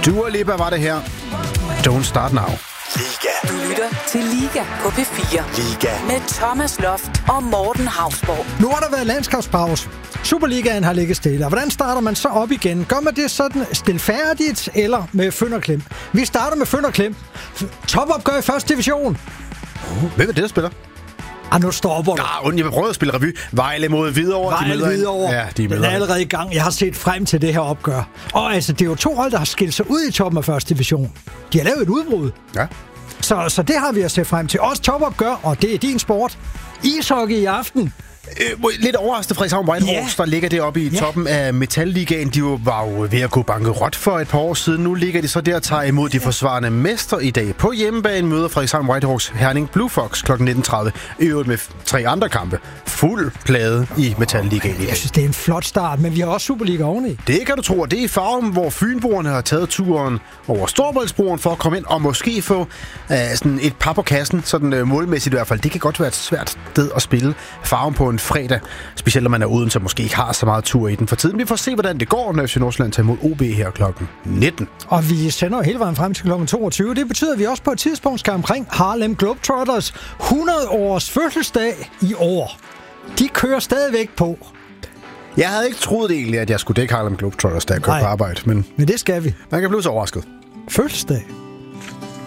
Dua Lipa var det her. Don't Start Now. Liga. Du lytter til Liga på P4. Liga. Med Thomas Loft og Morten Hausborg. Nu har der været landskabspause. Superligaen har ligget stille. Og hvordan starter man så op igen? Gør man det sådan stilfærdigt eller med fynd og klem? Vi starter med fynd og klem. Topopgør i første division. Hvem er det, der spiller? Nu stopper du. Jeg vil prøve at spille revy. Vejle mod Hvidovre. Hvidovre. Ja, de er allerede i gang. Jeg har set frem til det her opgør. Og altså, det er jo 2 hold, der har skilt sig ud i toppen af første division. De har lavet et udbrud. Ja. Så det har vi at se frem til. Også topopgør, og det er din sport. Ishockey i aften. Lidt overrasket Frederikshavn Whitehawks, der ligger deroppe i toppen af Metalligaen. De var jo ved at gå bankerot for et par år siden. Nu ligger de så der og tager imod de forsvarende mester i dag. På hjemmebane møder Frederikshavn Whitehawks Herning Blue Fox kl. 19.30. I øvrigt med 3 andre kampe. Fuld plade i Metalligaen i dag. Jeg synes, det er en flot start, men vi har også Superliga oveni. Det kan du tro, det er i Farum, hvor Fynboerne har taget turen over Storebæltsbroen for at komme ind og måske få sådan et par på kassen, sådan målmæssigt i hvert fald. Det kan godt være et svært sted at spille Farum på en fredag, specielt når man er uden, så måske ikke har så meget tur i den for tiden. Vi får se, hvordan det går, når FC Nordsjælland tager imod OB her kl. 19. Og vi sender hele vejen frem til kl. 22. Det betyder, at vi også på et tidspunkt skal omkring Harlem Globetrotters 100-års fødselsdag i år. De kører stadigvæk på. Jeg havde ikke troet egentlig, at jeg skulle dække Harlem Globetrotters, da jeg kørte på arbejde. Men det skal vi. Man kan blive så overrasket. Fødselsdag.